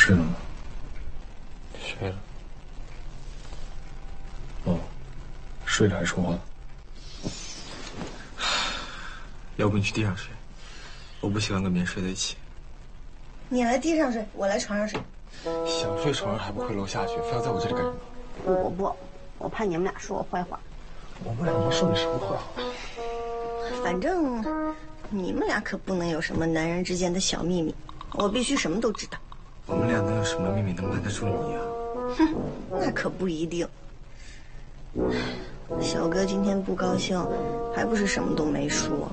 睡了吗？ 睡了。 哦，睡了还说话？ 要不你去地上睡，我不喜欢跟别人睡在一起。 你来地上睡，我来床上睡。 想睡床上还不回楼下去，非要在我这里干什么？ 不，我怕你们俩说我坏话。 我们俩没说你什么坏话。 反正你们俩可不能有什么男人之间的小秘密，我必须什么都知道。 我们俩能有什么秘密能瞒得住你啊？ 哼，那可不一定。小哥今天不高兴，还不是什么都没说。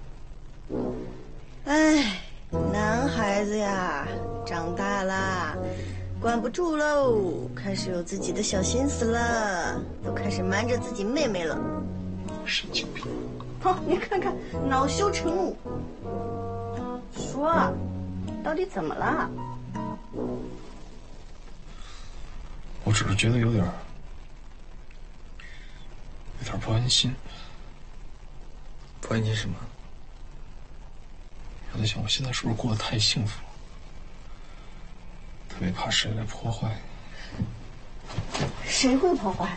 哎，男孩子呀，长大啦，管不住喽，开始有自己的小心思了，都开始瞒着自己妹妹了。 神经病！ 好，你看看，恼羞成怒。说，到底怎么了？ 我只是觉得有点不安心。 不安心什么？ 我在想，我现在是不是过得太幸福了？特别怕谁来破坏。 谁会破坏？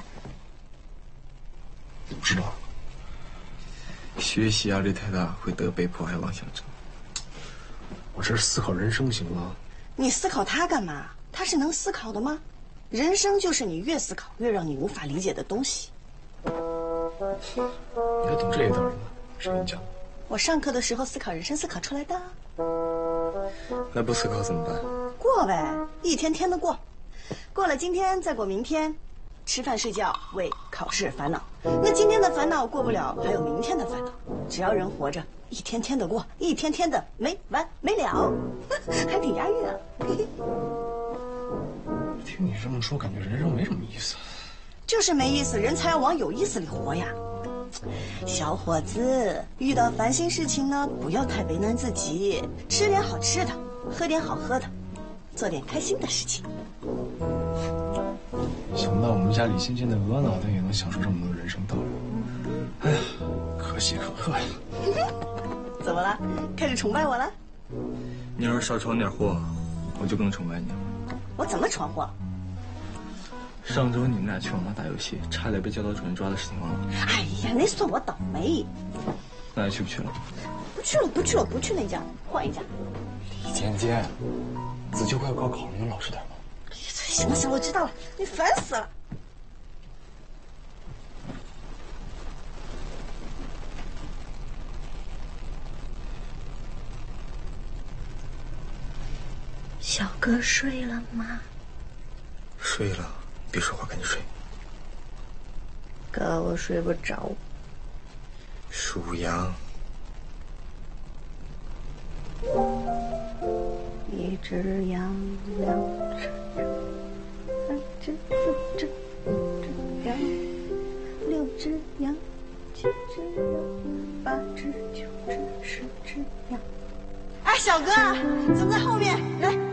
不知道。 学习压力太大，会得被迫害妄想症。 我这是思考人生行吗？ 你思考他干嘛？他是能思考的吗？人生就是你越思考越让你无法理解的东西。 你还懂这一道理呢？谁跟你讲？ 我上课的时候思考人生思考出来的。 那不思考怎么办？ 过呗，一天天的过，过了今天再过明天，吃饭睡觉为考试烦恼。那今天的烦恼过不了，还有明天的烦恼。只要人活着，一天天的过，一天天的没完没了，还挺押韵啊。 听你这么说，感觉人生没什么意思。 就是没意思，人才要往有意思里活呀。小伙子，遇到烦心事情呢，不要太为难自己，吃点好吃的，喝点好喝的，做点开心的事情。 想不到我们家李欣欣的鹅脑袋也能想出这么多人生道理。哎呀，可喜可贺呀！ 怎么了？开始崇拜我了？ 你要是少闯点祸，我就更崇拜你了。 我怎么闯祸？ 上周你们俩去网吧打游戏，差点被教导主任抓的事情忘了？ 哎呀，那算我倒霉。 那还去不去了？ 不去那家，换一家。 李尖尖，子秋快要高考了，能老实点吗？ 行了，我知道了，你烦死了。小哥睡了吗？ 睡了，别说话，赶紧睡。 哥，我睡不着。 属羊。 一只羊，两只羊，三只四只五只羊，六只羊，七只羊，八只九只十只羊。哎，小哥，怎么在后面？来。